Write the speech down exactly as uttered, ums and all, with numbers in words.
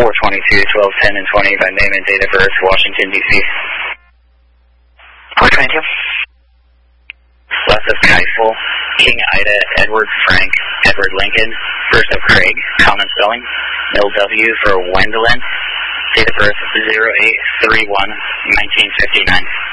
four twenty-two, twelve, ten, and twenty by name and date of birth, Washington, D C four twenty-two. Last of Keifel, King Ida, Edward Frank, Edward Lincoln, first of Craig, common spelling, Mill W for Wendelin, date of birth zero eight three one, nineteen fifty-nine.